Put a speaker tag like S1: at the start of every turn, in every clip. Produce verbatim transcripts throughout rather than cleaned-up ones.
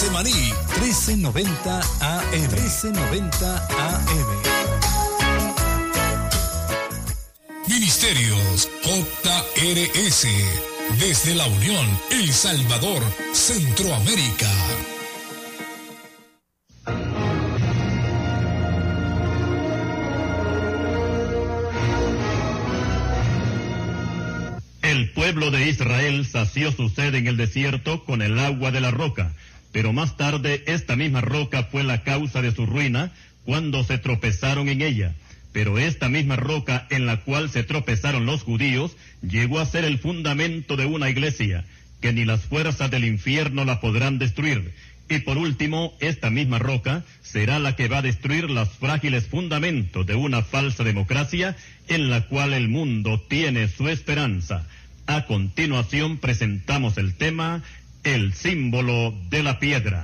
S1: Semaní, trece noventa A M. trece noventa A M. Ministerios J R S. Desde La Unión, El Salvador, Centroamérica.
S2: El pueblo de Israel sació su sed en el desierto con el agua de la roca, pero más tarde esta misma roca fue la causa de su ruina cuando se tropezaron en ella. Pero esta misma roca en la cual se tropezaron los judíos llegó a ser el fundamento de una iglesia, que ni las fuerzas del infierno la podrán destruir. Y por último, esta misma roca será la que va a destruir los frágiles fundamentos de una falsa democracia en la cual el mundo tiene su esperanza. A continuación presentamos el tema, el símbolo de la piedra.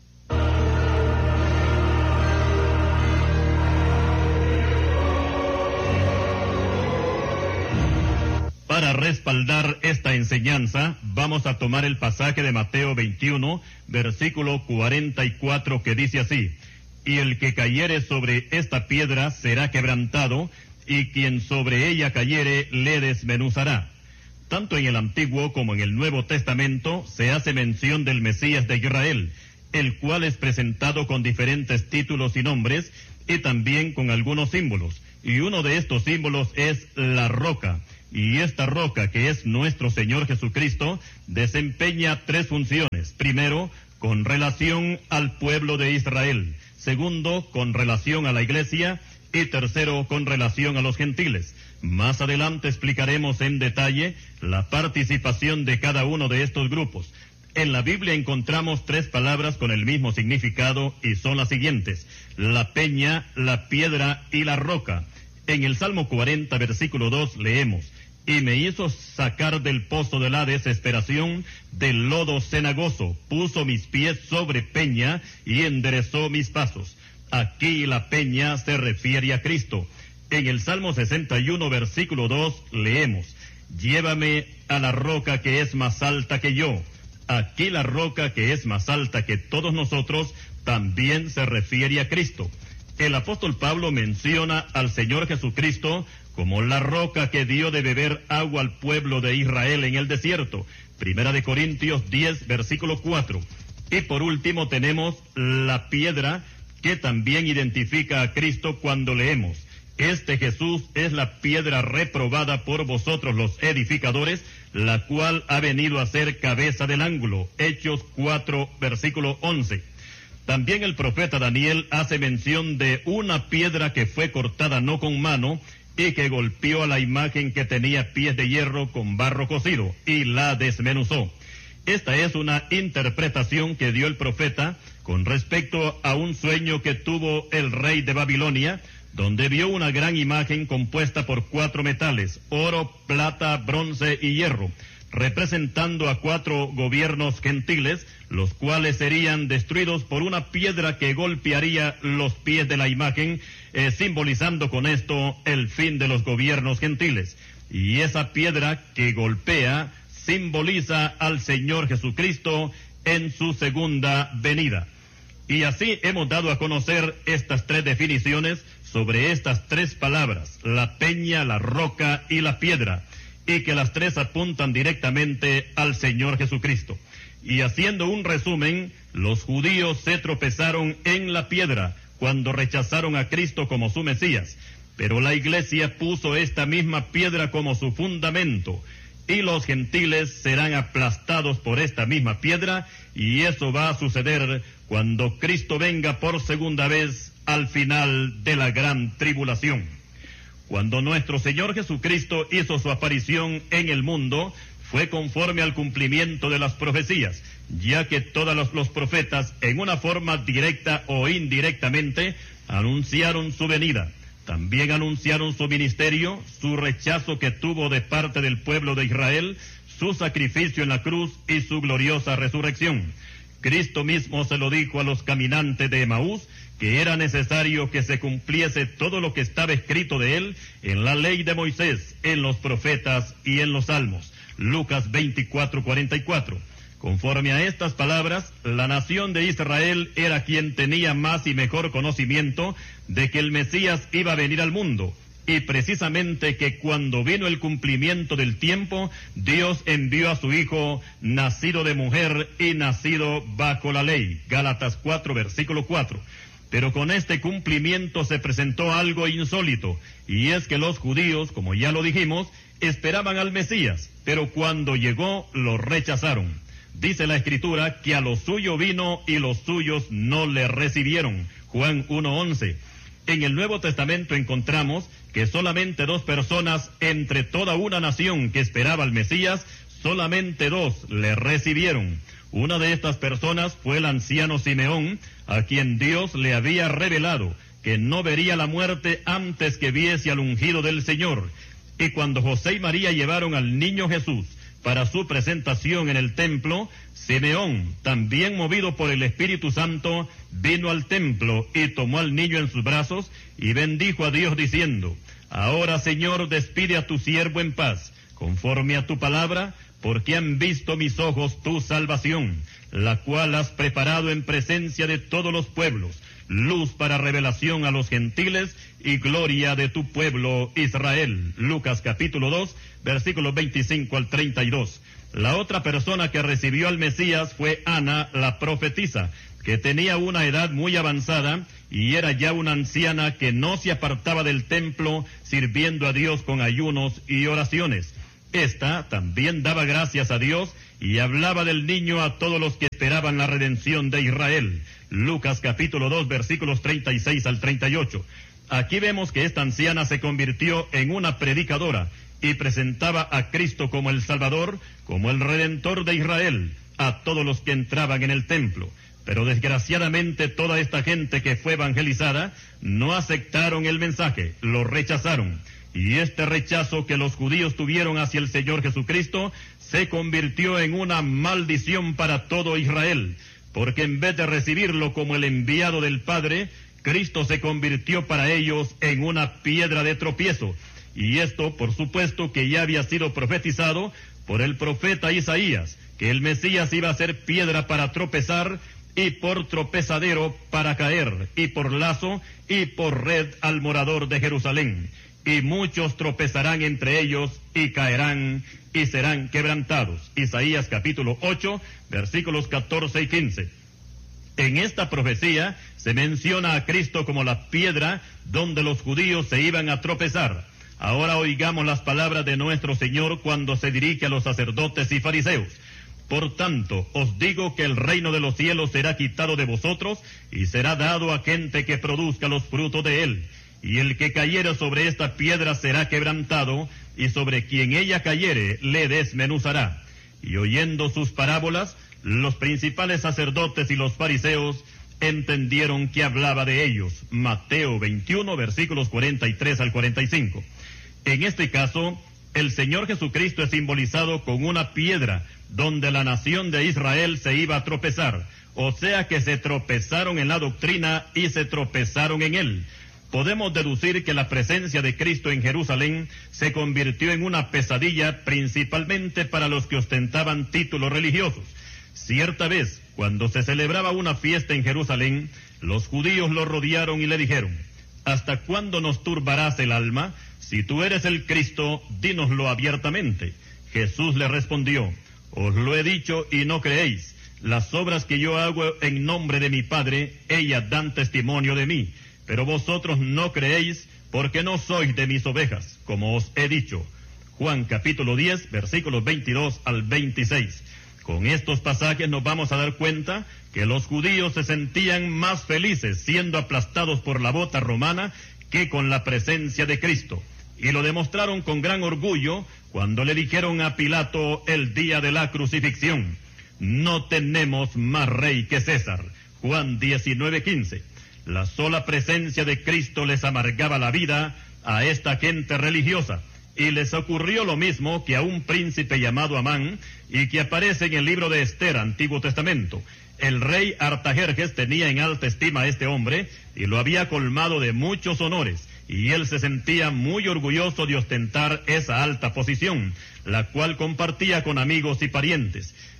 S2: Para respaldar esta enseñanza, vamos a tomar el pasaje de Mateo veintiuno, versículo cuarenta y cuatro, que dice así: y el que cayere sobre esta piedra será quebrantado, y quien sobre ella cayere le desmenuzará. Tanto en el Antiguo como en el Nuevo Testamento se hace mención del Mesías de Israel, el cual es presentado con diferentes títulos y nombres, y también con algunos símbolos. Y uno de estos símbolos es la roca. Y esta roca, que es nuestro Señor Jesucristo, desempeña tres funciones. Primero, con relación al pueblo de Israel. Segundo, con relación a la iglesia. Y tercero, con relación a los gentiles. Más adelante explicaremos en detalle la participación de cada uno de estos grupos. En la Biblia encontramos tres palabras con el mismo significado y son las siguientes: la peña, la piedra y la roca. En el Salmo cuarenta, versículo dos, leemos: y me hizo sacar del pozo de la desesperación, del lodo cenagoso, puso mis pies sobre peña y enderezó mis pasos. Aquí la peña se refiere a Cristo. En el Salmo sesenta y uno, versículo dos, leemos: llévame a la roca que es más alta que yo. Aquí la roca que es más alta que todos nosotros también se refiere a Cristo. El apóstol Pablo menciona al Señor Jesucristo como la roca que dio de beber agua al pueblo de Israel en el desierto. Primera de Corintios diez, versículo cuatro. Y por último tenemos la piedra, que también identifica a Cristo cuando leemos: este Jesús es la piedra reprobada por vosotros los edificadores, la cual ha venido a ser cabeza del ángulo. Hechos cuatro, versículo once. También el profeta Daniel hace mención de una piedra que fue cortada no con mano y que golpeó a la imagen que tenía pies de hierro con barro cocido y la desmenuzó. Esta es una interpretación que dio el profeta con respecto a un sueño que tuvo el rey de Babilonia, donde vio una gran imagen compuesta por cuatro metales: oro, plata, bronce y hierro, representando a cuatro gobiernos gentiles, los cuales serían destruidos por una piedra que golpearía los pies de la imagen, eh, simbolizando con esto el fin de los gobiernos gentiles. Y esa piedra que golpea simboliza al Señor Jesucristo en su segunda venida. Y así hemos dado a conocer estas tres definiciones sobre estas tres palabras: la peña, la roca y la piedra, y que las tres apuntan directamente al Señor Jesucristo. Y haciendo un resumen, los judíos se tropezaron en la piedra cuando rechazaron a Cristo como su Mesías, pero la iglesia puso esta misma piedra como su fundamento, y los gentiles serán aplastados por esta misma piedra, y eso va a suceder cuando Cristo venga por segunda vez al final de la gran tribulación. Cuando nuestro Señor Jesucristo hizo su aparición en el mundo, fue conforme al cumplimiento de las profecías, ya que todos los, los profetas, en una forma directa o indirectamente, anunciaron su venida. También anunciaron su ministerio, su rechazo que tuvo de parte del pueblo de Israel, su sacrificio en la cruz y su gloriosa resurrección. Cristo mismo se lo dijo a los caminantes de Emaús, que era necesario que se cumpliese todo lo que estaba escrito de él en la ley de Moisés, en los profetas y en los salmos. Lucas veinticuatro, cuarenta y cuatro. Conforme a estas palabras, la nación de Israel era quien tenía más y mejor conocimiento de que el Mesías iba a venir al mundo. Y precisamente que cuando vino el cumplimiento del tiempo, Dios envió a su Hijo, nacido de mujer y nacido bajo la ley. Gálatas cuatro, versículo cuatro. Pero con este cumplimiento se presentó algo insólito, y es que los judíos, como ya lo dijimos, esperaban al Mesías, pero cuando llegó lo rechazaron. Dice la Escritura que a lo suyo vino y los suyos no le recibieron. Juan uno once. En el Nuevo Testamento encontramos que solamente dos personas entre toda una nación que esperaba al Mesías, solamente dos le recibieron. Una de estas personas fue el anciano Simeón, a quien Dios le había revelado que no vería la muerte antes que viese al ungido del Señor. Y cuando José y María llevaron al niño Jesús para su presentación en el templo, Simeón, también movido por el Espíritu Santo, vino al templo y tomó al niño en sus brazos y bendijo a Dios diciendo: Ahora, Señor, despide a tu siervo en paz, conforme a tu palabra, porque han visto mis ojos tu salvación, la cual has preparado en presencia de todos los pueblos, luz para revelación a los gentiles y gloria de tu pueblo Israel. Lucas capítulo dos, versículos veinticinco al treinta y dos. La otra persona que recibió al Mesías fue Ana, la profetisa, que tenía una edad muy avanzada y era ya una anciana que no se apartaba del templo sirviendo a Dios con ayunos y oraciones. Esta también daba gracias a Dios y hablaba del niño a todos los que esperaban la redención de Israel. Lucas capítulo dos, versículos treinta y seis al treinta y ocho. Aquí vemos que esta anciana se convirtió en una predicadora y presentaba a Cristo como el Salvador, como el Redentor de Israel, a todos los que entraban en el templo. Pero desgraciadamente toda esta gente que fue evangelizada no aceptaron el mensaje, lo rechazaron. Y este rechazo que los judíos tuvieron hacia el Señor Jesucristo se convirtió en una maldición para todo Israel, porque en vez de recibirlo como el enviado del Padre, Cristo se convirtió para ellos en una piedra de tropiezo. Y esto, por supuesto, que ya había sido profetizado por el profeta Isaías, que el Mesías iba a ser piedra para tropezar y por tropezadero para caer, y por lazo y por red al morador de Jerusalén. Y muchos tropezarán entre ellos y caerán y serán quebrantados. Isaías capítulo ocho, versículos catorce y quince. En esta profecía se menciona a Cristo como la piedra donde los judíos se iban a tropezar. Ahora oigamos las palabras de nuestro Señor cuando se dirige a los sacerdotes y fariseos. Por tanto, os digo que el reino de los cielos será quitado de vosotros y será dado a gente que produzca los frutos de él. Y el que cayere sobre esta piedra será quebrantado, y sobre quien ella cayere le desmenuzará. Y oyendo sus parábolas, los principales sacerdotes y los fariseos entendieron que hablaba de ellos. Mateo veintiuno, versículos cuarenta y tres al cuarenta y cinco. En este caso, el Señor Jesucristo es simbolizado con una piedra donde la nación de Israel se iba a tropezar. O sea que se tropezaron en la doctrina y se tropezaron en él. Podemos deducir que la presencia de Cristo en Jerusalén se convirtió en una pesadilla principalmente para los que ostentaban títulos religiosos. Cierta vez, cuando se celebraba una fiesta en Jerusalén, los judíos lo rodearon y le dijeron: ¿hasta cuándo nos turbarás el alma? Si tú eres el Cristo, dínoslo abiertamente. Jesús le respondió: os lo he dicho y no creéis. Las obras que yo hago en nombre de mi Padre, ellas dan testimonio de mí. Pero vosotros no creéis porque no sois de mis ovejas, como os he dicho. Juan capítulo diez, versículos veintidós al veintiséis. Con estos pasajes nos vamos a dar cuenta que los judíos se sentían más felices siendo aplastados por la bota romana que con la presencia de Cristo. Y lo demostraron con gran orgullo cuando le dijeron a Pilato el día de la crucifixión: no tenemos más rey que César. Juan diecinueve quince. La sola presencia de Cristo les amargaba la vida a esta gente religiosa, y les ocurrió lo mismo que a un príncipe llamado Amán, y que aparece en el libro de Esther, Antiguo Testamento. El rey Artajerjes tenía en alta estima a este hombre, y lo había colmado de muchos honores, y él se sentía muy orgulloso de ostentar esa alta posición, la cual compartía con amigos y parientes.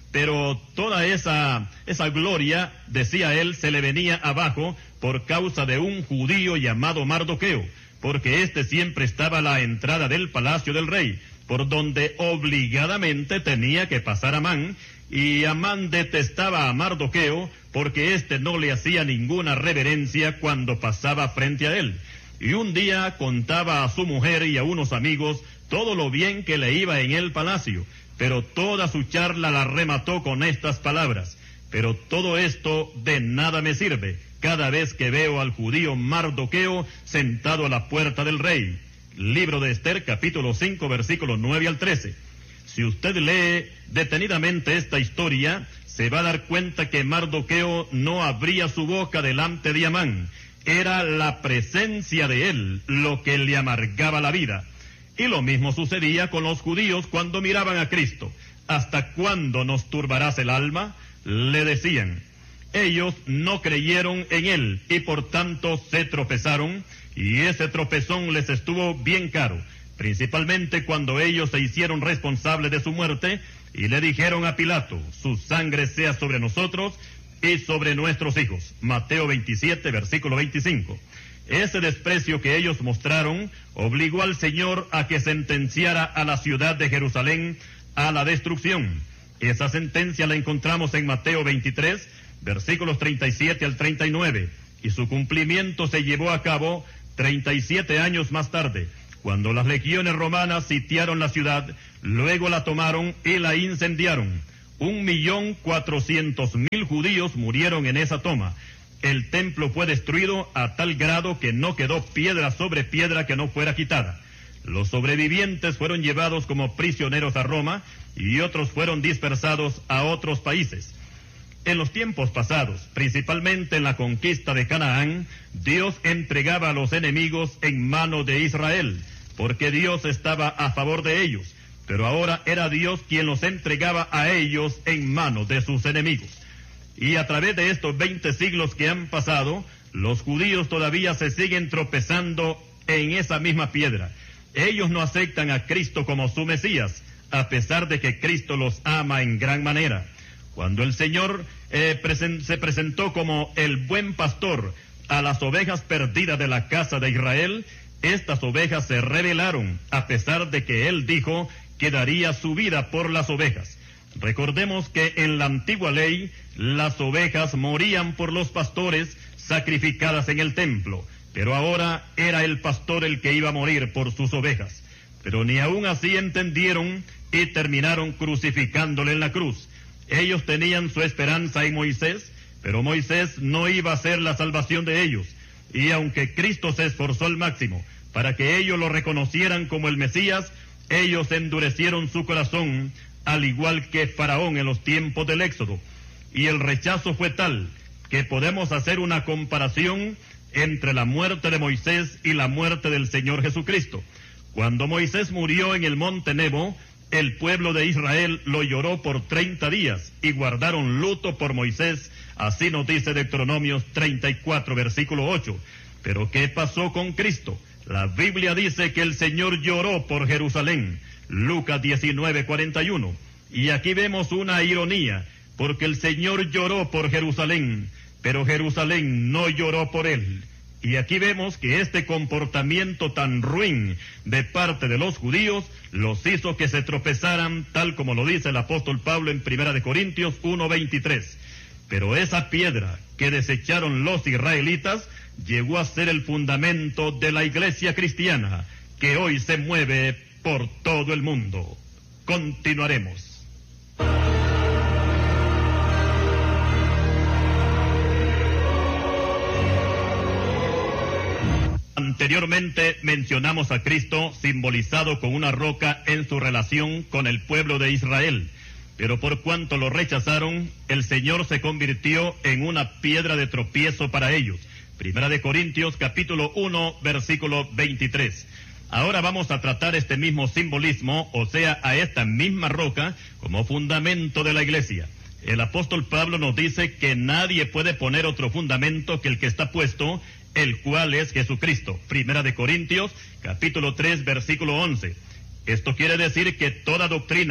S2: pero toda esa, esa gloria, decía él, se le venía abajo por causa de un judío llamado Mardoqueo, porque éste siempre estaba a la entrada del palacio del rey, por donde obligadamente tenía que pasar Amán, y Amán detestaba a Mardoqueo porque éste no le hacía ninguna reverencia cuando pasaba frente a él. Y un día contaba a su mujer y a unos amigos todo lo bien que le iba en el palacio, pero toda su charla la remató con estas palabras: pero todo esto de nada me sirve cada vez que veo al judío Mardoqueo sentado a la puerta del rey. Libro de Esther, capítulo cinco, versículos nueve al trece. Si usted lee detenidamente esta historia, se va a dar cuenta que Mardoqueo no abría su boca delante de Amán. Era la presencia de él lo que le amargaba la vida. Y lo mismo sucedía con los judíos cuando miraban a Cristo. ¿Hasta cuándo nos turbarás el alma?, le decían. Ellos no creyeron en él y por tanto se tropezaron, y ese tropezón les estuvo bien caro, principalmente cuando ellos se hicieron responsables de su muerte y le dijeron a Pilato: su sangre sea sobre nosotros y sobre nuestros hijos. Mateo veintisiete, versículo veinticinco. Ese desprecio que ellos mostraron obligó al Señor a que sentenciara a la ciudad de Jerusalén a la destrucción. Esa sentencia la encontramos en Mateo veintitrés, versículos treinta y siete al treinta y nueve, y su cumplimiento se llevó a cabo treinta y siete años más tarde, cuando las legiones romanas sitiaron la ciudad, luego la tomaron y la incendiaron. Un millón cuatrocientos mil judíos murieron en esa toma. El templo fue destruido a tal grado que no quedó piedra sobre piedra que no fuera quitada. Los sobrevivientes fueron llevados como prisioneros a Roma y otros fueron dispersados a otros países. En los tiempos pasados, principalmente en la conquista de Canaán, Dios entregaba a los enemigos en mano de Israel, porque Dios estaba a favor de ellos, pero ahora era Dios quien los entregaba a ellos en manos de sus enemigos. Y a través de estos veinte siglos que han pasado, los judíos todavía se siguen tropezando en esa misma piedra. Ellos no aceptan a Cristo como su Mesías, a pesar de que Cristo los ama en gran manera. Cuando el Señor eh, presen- se presentó como el buen pastor a las ovejas perdidas de la casa de Israel, estas ovejas se rebelaron, a pesar de que Él dijo que daría su vida por las ovejas. Recordemos que en la antigua ley, las ovejas morían por los pastores sacrificadas en el templo, pero ahora era el pastor el que iba a morir por sus ovejas. Pero ni aún así entendieron y terminaron crucificándole en la cruz. Ellos tenían su esperanza en Moisés, pero Moisés no iba a ser la salvación de ellos. Y aunque Cristo se esforzó al máximo para que ellos lo reconocieran como el Mesías, ellos endurecieron su corazón, al igual que Faraón en los tiempos del Éxodo. Y el rechazo fue tal que podemos hacer una comparación entre la muerte de Moisés y la muerte del Señor Jesucristo. Cuando Moisés murió en el monte Nebo, el pueblo de Israel lo lloró por treinta días y guardaron luto por Moisés. Así nos dice Deuteronomios treinta y cuatro, versículo ocho. Pero ¿qué pasó con Cristo? La Biblia dice que el Señor lloró por Jerusalén. Lucas diecinueve, cuarenta y uno. Y aquí vemos una ironía, porque el Señor lloró por Jerusalén, pero Jerusalén no lloró por él. Y aquí vemos que este comportamiento tan ruin de parte de los judíos los hizo que se tropezaran, tal como lo dice el apóstol Pablo en Primera de Corintios uno, veintitrés. Pero esa piedra que desecharon los israelitas llegó a ser el fundamento de la iglesia cristiana, que hoy se mueve por todo el mundo. Continuaremos. Anteriormente mencionamos a Cristo simbolizado con una roca en su relación con el pueblo de Israel, pero por cuanto lo rechazaron, el Señor se convirtió en una piedra de tropiezo para ellos. Primera de Corintios capítulo uno, versículo veintitrés. Ahora vamos a tratar este mismo simbolismo, o sea, a esta misma roca, como fundamento de la iglesia. El apóstol Pablo nos dice que nadie puede poner otro fundamento que el que está puesto, el cual es Jesucristo. Primera de Corintios, capítulo tres, versículo once. Esto quiere decir que toda doctrina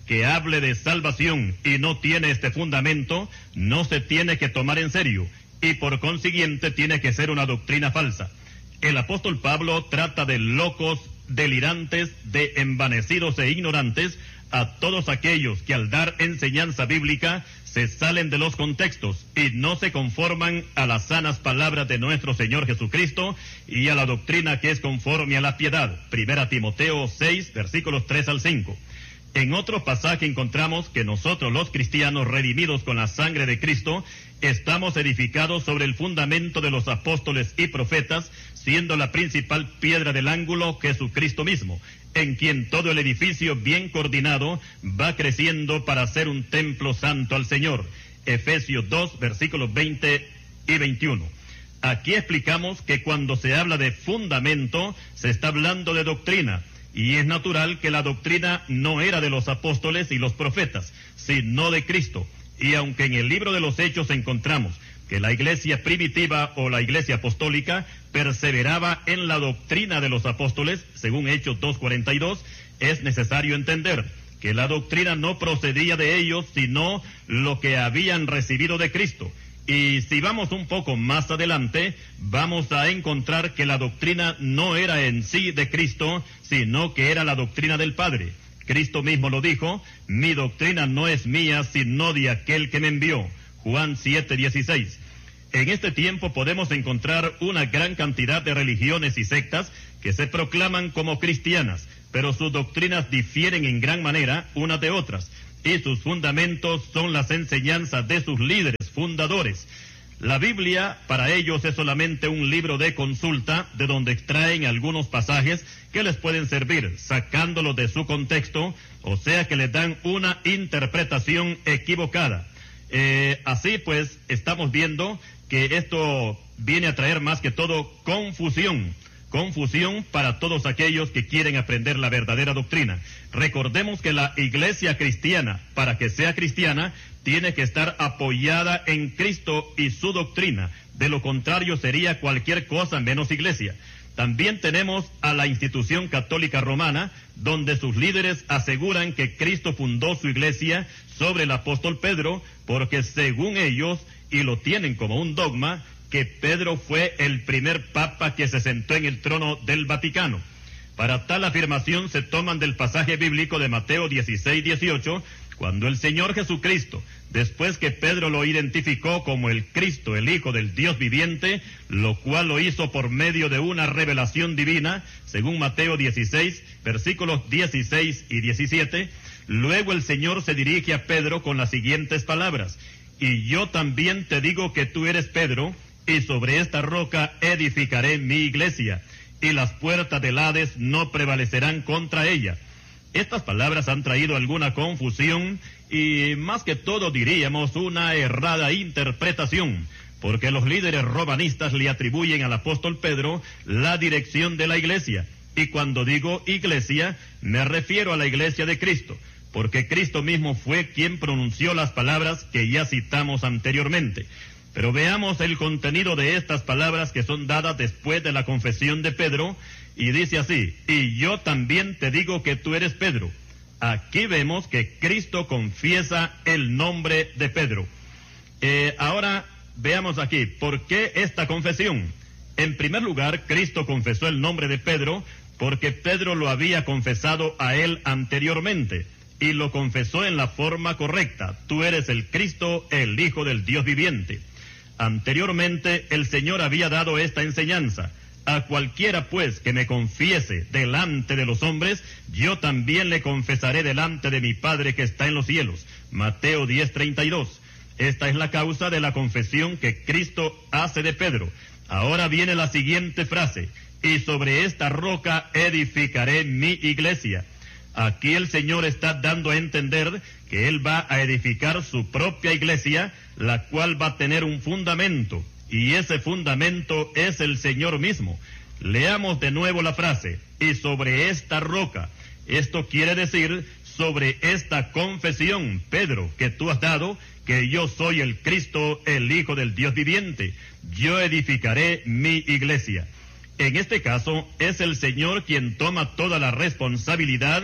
S2: que hable de salvación y no tiene este fundamento, no se tiene que tomar en serio, y por consiguiente tiene que ser una doctrina falsa. El apóstol Pablo trata de locos, delirantes, de envanecidos e ignorantes a todos aquellos que al dar enseñanza bíblica se salen de los contextos y no se conforman a las sanas palabras de nuestro Señor Jesucristo y a la doctrina que es conforme a la piedad. Primera Timoteo seis, versículos tres al cinco. En otro pasaje encontramos que nosotros los cristianos redimidos con la sangre de Cristo estamos edificados sobre el fundamento de los apóstoles y profetas, siendo la principal piedra del ángulo Jesucristo mismo, en quien todo el edificio bien coordinado va creciendo para ser un templo santo al Señor. Efesios dos, versículos veinte y veintiuno. Aquí explicamos que cuando se habla de fundamento, se está hablando de doctrina, y es natural que la doctrina no era de los apóstoles y los profetas, sino de Cristo. Y aunque en el libro de los Hechos encontramos que la iglesia primitiva o la iglesia apostólica perseveraba en la doctrina de los apóstoles, según Hechos dos cuarenta y dos, es necesario entender que la doctrina no procedía de ellos, sino lo que habían recibido de Cristo. Y si vamos un poco más adelante, vamos a encontrar que la doctrina no era en sí de Cristo, sino que era la doctrina del Padre. Cristo mismo lo dijo: mi doctrina no es mía, sino de aquel que me envió. Juan siete dieciséis. En este tiempo podemos encontrar una gran cantidad de religiones y sectas que se proclaman como cristianas, pero sus doctrinas difieren en gran manera unas de otras, y sus fundamentos son las enseñanzas de sus líderes fundadores. La Biblia para ellos es solamente un libro de consulta de donde extraen algunos pasajes que les pueden servir, sacándolos de su contexto, o sea que les dan una interpretación equivocada. Eh, así pues, estamos viendo que esto viene a traer más que todo confusión, confusión para todos aquellos que quieren aprender la verdadera doctrina. Recordemos que la iglesia cristiana, para que sea cristiana, tiene que estar apoyada en Cristo y su doctrina. De lo contrario sería cualquier cosa menos iglesia. También tenemos a la institución católica romana, donde sus líderes aseguran que Cristo fundó su iglesia sobre el apóstol Pedro, porque según ellos, y lo tienen como un dogma, que Pedro fue el primer papa que se sentó en el trono del Vaticano. Para tal afirmación se toman del pasaje bíblico de Mateo dieciséis dieciocho, cuando el Señor Jesucristo, después que Pedro lo identificó como el Cristo, el Hijo del Dios viviente, lo cual lo hizo por medio de una revelación divina, según Mateo dieciséis, versículos dieciséis y diecisiete, luego el Señor se dirige a Pedro con las siguientes palabras: y yo también te digo que tú eres Pedro, y sobre esta roca edificaré mi iglesia, y las puertas del Hades no prevalecerán contra ella. Estas palabras han traído alguna confusión y más que todo diríamos una errada interpretación, porque los líderes romanistas le atribuyen al apóstol Pedro la dirección de la iglesia. Y cuando digo iglesia, me refiero a la iglesia de Cristo, porque Cristo mismo fue quien pronunció las palabras que ya citamos anteriormente. Pero veamos el contenido de estas palabras que son dadas después de la confesión de Pedro, y dice así: y yo también te digo que tú eres Pedro. Aquí vemos que Cristo confiesa el nombre de Pedro. Eh, ahora veamos aquí, ¿por qué esta confesión? En primer lugar, Cristo confesó el nombre de Pedro porque Pedro lo había confesado a él anteriormente, y lo confesó en la forma correcta: tú eres el Cristo, el Hijo del Dios viviente. Anteriormente el Señor había dado esta enseñanza: a cualquiera pues que me confiese delante de los hombres, yo también le confesaré delante de mi Padre que está en los cielos. Mateo diez treinta y dos. Esta es la causa de la confesión que Cristo hace de Pedro. Ahora viene la siguiente frase: y sobre esta roca edificaré mi iglesia. Aquí el Señor está dando a entender que Él va a edificar su propia iglesia, la cual va a tener un fundamento, y ese fundamento es el Señor mismo. Leamos de nuevo la frase: y sobre esta roca. Esto quiere decir sobre esta confesión, Pedro, que tú has dado, que yo soy el Cristo, el Hijo del Dios viviente. Yo edificaré mi iglesia. En este caso, es el Señor quien toma toda la responsabilidad,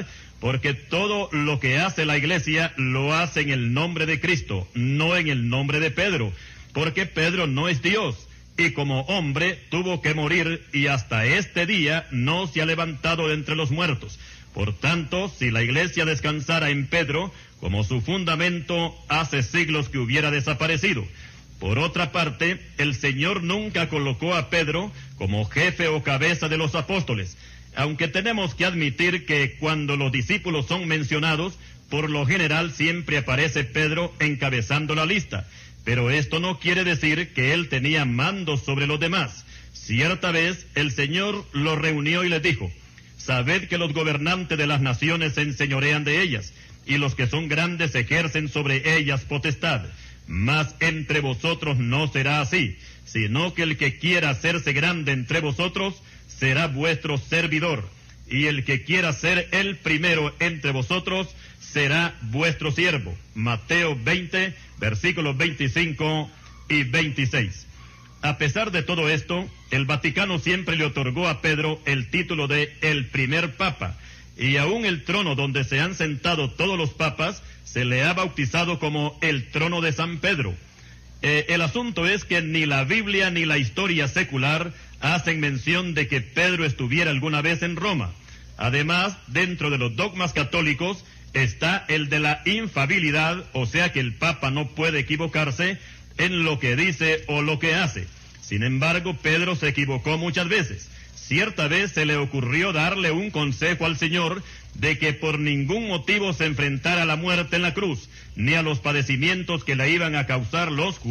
S2: porque todo lo que hace la iglesia lo hace en el nombre de Cristo, no en el nombre de Pedro, porque Pedro no es Dios, y como hombre tuvo que morir, y hasta este día no se ha levantado de entre los muertos. Por tanto, si la iglesia descansara en Pedro, como su fundamento, hace siglos que hubiera desaparecido. Por otra parte, el Señor nunca colocó a Pedro como jefe o cabeza de los apóstoles, aunque tenemos que admitir que cuando los discípulos son mencionados, por lo general siempre aparece Pedro encabezando la lista, pero esto no quiere decir que él tenía mando sobre los demás. Cierta vez el Señor los reunió y les dijo: sabed que los gobernantes de las naciones se enseñorean de ellas, y los que son grandes ejercen sobre ellas potestad. Mas entre vosotros no será así, sino que el que quiera hacerse grande entre vosotros será vuestro servidor, y el que quiera ser el primero entre vosotros será vuestro siervo. Mateo veinte, versículos veinticinco y veintiséis. A pesar de todo esto, el Vaticano siempre le otorgó a Pedro el título de el primer papa, y aún el trono donde se han sentado todos los papas se le ha bautizado como el trono de San Pedro. Eh, el asunto es que ni la Biblia ni la historia secular hacen mención de que Pedro estuviera alguna vez en Roma. Además, dentro de los dogmas católicos está el de la infalibilidad, o sea que el Papa no puede equivocarse en lo que dice o lo que hace. Sin embargo, Pedro se equivocó muchas veces. Cierta vez se le ocurrió darle un consejo al Señor de que por ningún motivo se enfrentara a la muerte en la cruz, ni a los padecimientos que le iban a causar los judíos